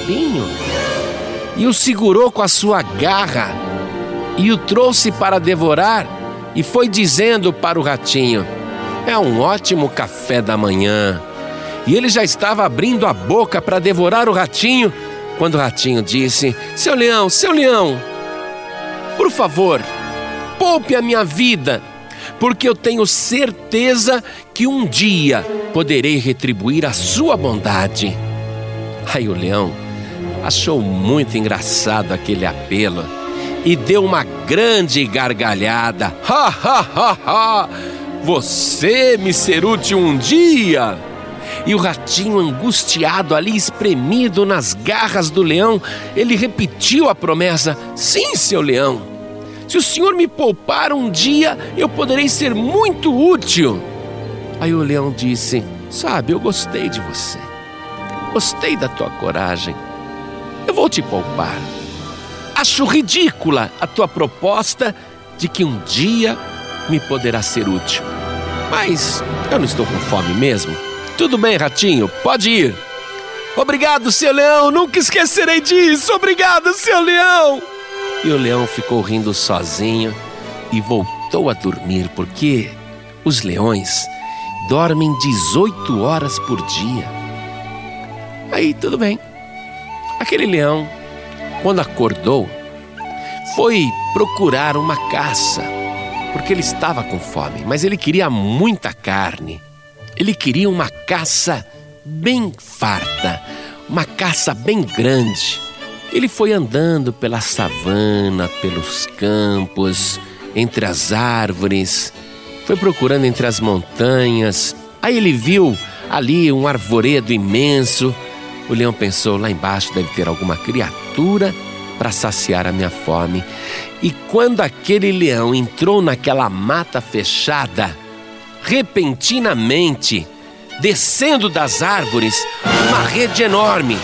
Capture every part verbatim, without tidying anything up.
diabinho e o segurou com a sua garra e o trouxe para devorar e foi dizendo para o ratinho: é um ótimo café da manhã. E ele já estava abrindo a boca para devorar o ratinho, quando o ratinho disse: seu leão, seu leão, por favor, poupe a minha vida, porque eu tenho certeza que um dia poderei retribuir a sua bondade. Aí o leão achou muito engraçado aquele apelo e deu uma grande gargalhada. Ha, ha, ha, ha! Você me ser útil um dia! E o ratinho, angustiado ali, espremido nas garras do leão, ele repetiu a promessa: sim, seu leão, se o senhor me poupar um dia, eu poderei ser muito útil. Aí o leão disse: sabe, eu gostei de você, gostei da tua coragem, eu vou te poupar. Acho ridícula a tua proposta de que um dia me poderá ser útil, mas eu não estou com fome mesmo. Tudo bem, ratinho, pode ir. Obrigado, seu leão, nunca esquecerei disso. Obrigado, seu leão. E o leão ficou rindo sozinho e voltou a dormir, porque os leões dormem dezoito horas por dia. Aí tudo bem. Aquele leão, quando acordou, foi procurar uma caça, porque ele estava com fome, mas ele queria muita carne. Ele queria uma caça bem farta, uma caça bem grande. Ele foi andando pela savana, pelos campos, entre as árvores, foi procurando entre as montanhas. Aí ele viu ali um arvoredo imenso. O leão pensou: lá embaixo deve ter alguma criatura para saciar a minha fome. E quando aquele leão entrou naquela mata fechada, repentinamente, descendo das árvores, uma rede enorme.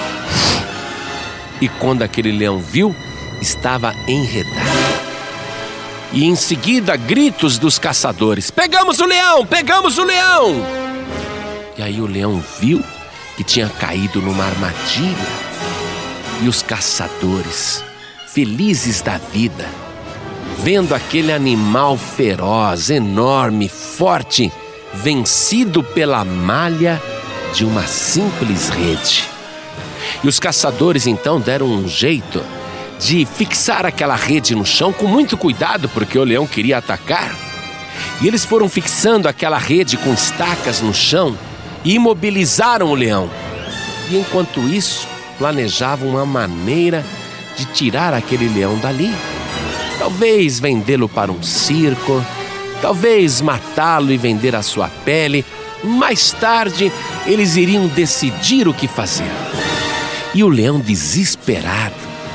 E quando aquele leão viu, estava enredado. E em seguida, gritos dos caçadores: pegamos o leão, pegamos o leão! E aí o leão viu que tinha caído numa armadilha. E os caçadores, felizes da vida, vendo aquele animal feroz, enorme, forte, vencido pela malha de uma simples rede. E os caçadores então deram um jeito de fixar aquela rede no chão com muito cuidado, porque o leão queria atacar. E eles foram fixando aquela rede com estacas no chão e imobilizaram o leão. E enquanto isso, planejavam uma maneira de tirar aquele leão dali. Talvez vendê-lo para um circo, talvez matá-lo e vender a sua pele. Mais tarde, eles iriam decidir o que fazer. E o leão, desesperado,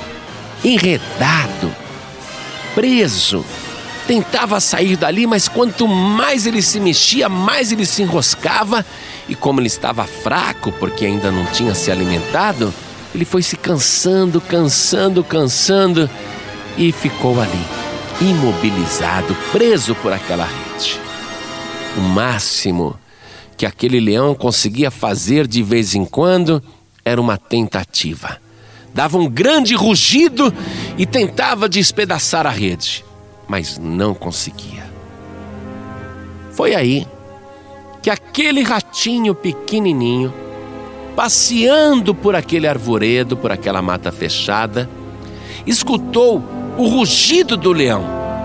enredado, preso, tentava sair dali, mas quanto mais ele se mexia, mais ele se enroscava. E como ele estava fraco, porque ainda não tinha se alimentado, ele foi se cansando, cansando, cansando e ficou ali, imobilizado, preso por aquela rede. O máximo que aquele leão conseguia fazer de vez em quando era uma tentativa. Dava um grande rugido e tentava despedaçar a rede, mas não conseguia. Foi aí que aquele ratinho pequenininho, passeando por aquele arvoredo, por aquela mata fechada, escutou o rugido do leão.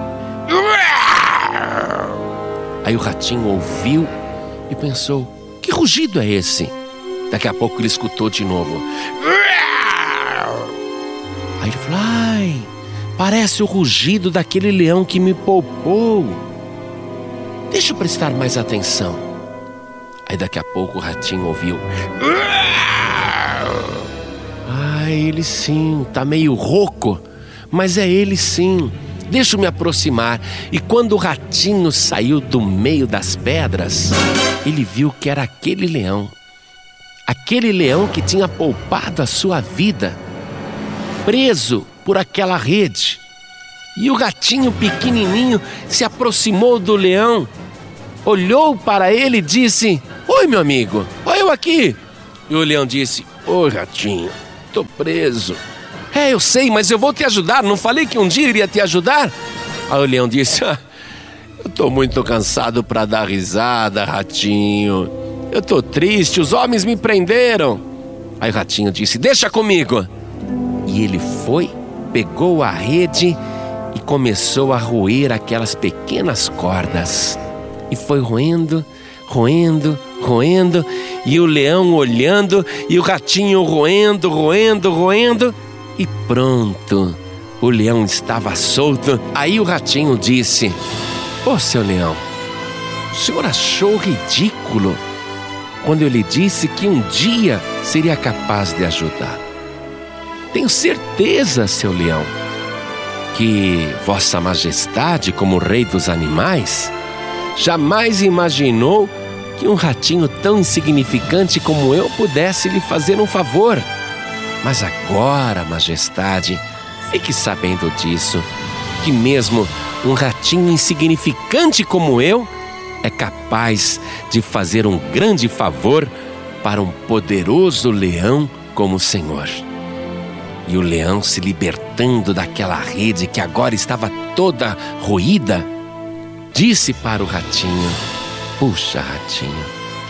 Aí o ratinho ouviu e pensou: que rugido é esse? Daqui a pouco ele escutou de novo. Aí ele falou: ai, parece o rugido daquele leão que me poupou. Deixa eu prestar mais atenção. Aí daqui a pouco o ratinho ouviu: ah, ele sim, tá meio rouco, mas é ele sim. Deixa eu me aproximar. E quando o ratinho saiu do meio das pedras, ele viu que era aquele leão. Aquele leão que tinha poupado a sua vida, preso por aquela rede. E o ratinho pequenininho se aproximou do leão, olhou para ele e disse: oi, meu amigo, olha eu aqui. E o leão disse: oi, ratinho, tô preso. É, eu sei, mas eu vou te ajudar. Não falei que um dia iria te ajudar? Aí o leão disse: ah, eu tô muito cansado para dar risada, ratinho. Eu tô triste, os homens me prenderam. Aí o ratinho disse: deixa comigo. E ele foi, pegou a rede e começou a roer aquelas pequenas cordas. E foi roendo, roendo, roendo. E o leão olhando e o ratinho roendo, roendo, roendo. E pronto, o leão estava solto. Aí o ratinho disse: ô seu leão, o senhor achou ridículo quando eu lhe disse que um dia seria capaz de ajudar? Tenho certeza, seu leão, que Vossa Majestade, como rei dos animais, jamais imaginou que um ratinho tão insignificante como eu pudesse lhe fazer um favor. Mas agora, Majestade, fique sabendo disso, que mesmo um ratinho insignificante como eu é capaz de fazer um grande favor para um poderoso leão como o senhor. E o leão, se libertando daquela rede que agora estava toda roída, disse para o ratinho: puxa, ratinho,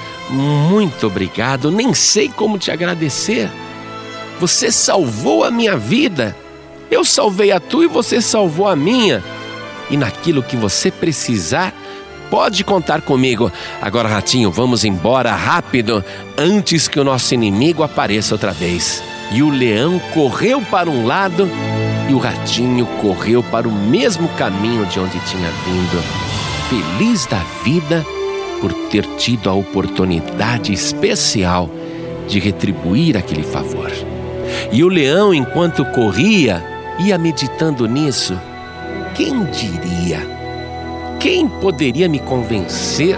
muito obrigado, nem sei como te agradecer. Você salvou a minha vida. Eu salvei a tua e você salvou a minha. E naquilo que você precisar, pode contar comigo. Agora, ratinho, vamos embora rápido, antes que o nosso inimigo apareça outra vez. E o leão correu para um lado e o ratinho correu para o mesmo caminho de onde tinha vindo, feliz da vida por ter tido a oportunidade especial de retribuir aquele favor. E o leão, enquanto corria, ia meditando nisso. Quem diria? Quem poderia me convencer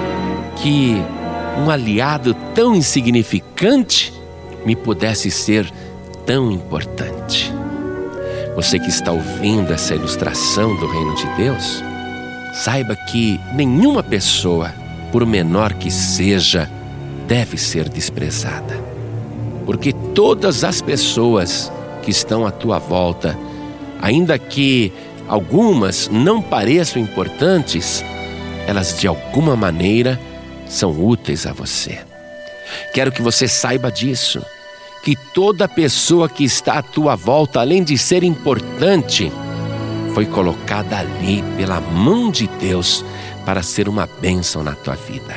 que um aliado tão insignificante me pudesse ser tão importante? Você que está ouvindo essa ilustração do reino de Deus, saiba que nenhuma pessoa, por menor que seja, deve ser desprezada. Porque todas as pessoas que estão à tua volta, ainda que algumas não pareçam importantes, elas de alguma maneira são úteis a você. Quero que você saiba disso, que toda pessoa que está à tua volta, além de ser importante, foi colocada ali pela mão de Deus para ser uma bênção na tua vida.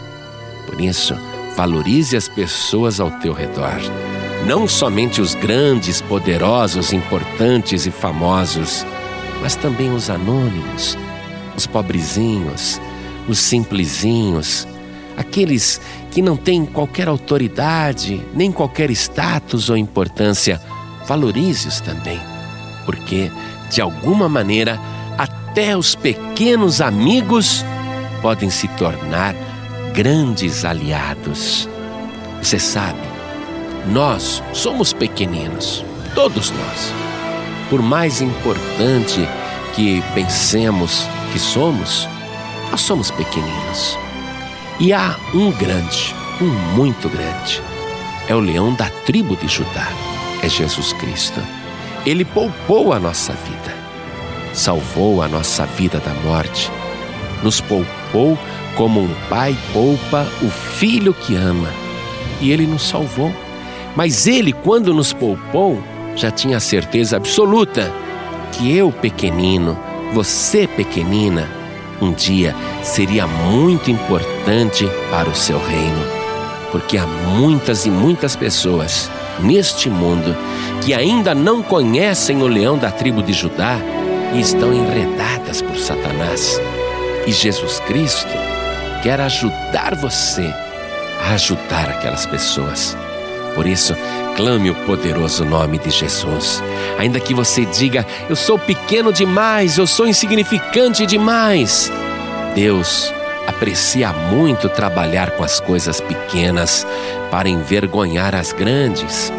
Por isso, valorize as pessoas ao teu redor, não somente os grandes, poderosos, importantes e famosos, mas também os anônimos, os pobrezinhos, os simplesinhos, aqueles que não têm qualquer autoridade, nem qualquer status ou importância. Valorize-os também, porque, de alguma maneira, até os pequenos amigos podem se tornar grandes aliados. Você sabe, nós somos pequeninos, todos nós. Por mais importante que pensemos que somos, nós somos pequeninos. E há um grande, um muito grande. É o leão da tribo de Judá, é Jesus Cristo. Ele poupou a nossa vida, salvou a nossa vida da morte, nos poupou como um pai poupa o filho que ama. E Ele nos salvou. Mas Ele, quando nos poupou, já tinha a certeza absoluta que eu, pequenino, você, pequenina, um dia seria muito importante para o seu reino. Porque há muitas e muitas pessoas neste mundo que ainda não conhecem o leão da tribo de Judá e estão enredadas por Satanás. E Jesus Cristo quer ajudar você a ajudar aquelas pessoas. Por isso, clame o poderoso nome de Jesus. Ainda que você diga: eu sou pequeno demais, eu sou insignificante demais. Deus aprecia muito trabalhar com as coisas pequenas para envergonhar as grandes.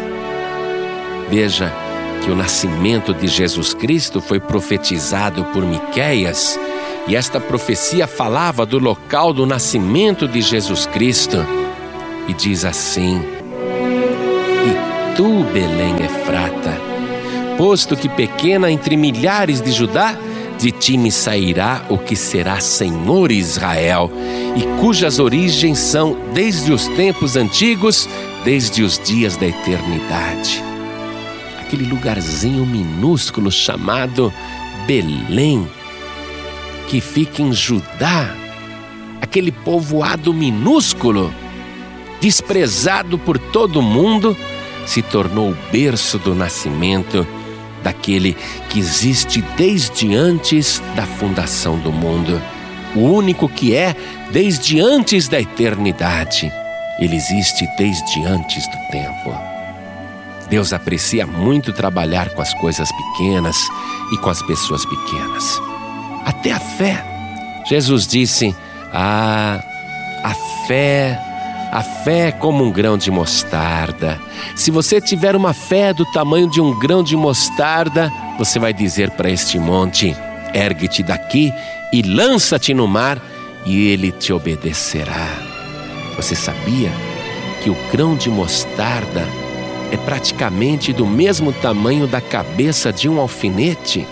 Veja que o nascimento de Jesus Cristo foi profetizado por Miqueias, e esta profecia falava do local do nascimento de Jesus Cristo. E diz assim: e tu, Belém Efrata, posto que pequena entre milhares de Judá, de ti me sairá o que será Senhor Israel, e cujas origens são desde os tempos antigos, desde os dias da eternidade. Aquele lugarzinho minúsculo chamado Belém, que fica em Judá, aquele povoado minúsculo, desprezado por todo mundo, se tornou o berço do nascimento daquele que existe desde antes da fundação do mundo, o único que é desde antes da eternidade. Ele existe desde antes do tempo. Deus aprecia muito trabalhar com as coisas pequenas e com as pessoas pequenas. Até a fé. Jesus disse: Ah, a fé, a fé é como um grão de mostarda. Se você tiver uma fé do tamanho de um grão de mostarda, você vai dizer para este monte: ergue-te daqui e lança-te no mar, e ele te obedecerá. Você sabia que o grão de mostarda é praticamente do mesmo tamanho da cabeça de um alfinete?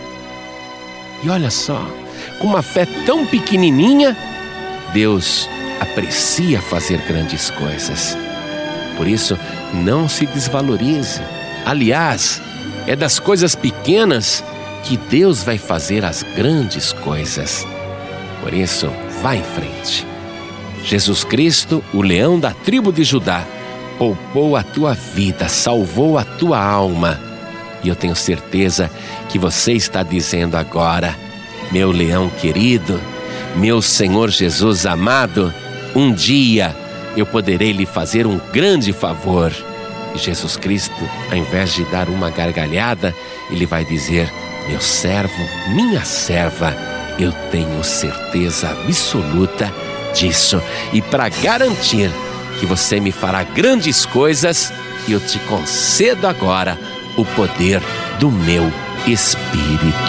E olha só, com uma fé tão pequenininha, Deus aprecia fazer grandes coisas. Por isso, não se desvalorize. Aliás, é das coisas pequenas que Deus vai fazer as grandes coisas. Por isso, vá em frente. Jesus Cristo, o leão da tribo de Judá, poupou a tua vida, salvou a tua alma. E eu tenho certeza que você está dizendo agora: meu leão querido, meu Senhor Jesus amado, um dia eu poderei lhe fazer um grande favor. E Jesus Cristo, ao invés de dar uma gargalhada, ele vai dizer: meu servo, minha serva, eu tenho certeza absoluta disso. E para garantir que você me fará grandes coisas, eu te concedo agora o poder do meu Espírito.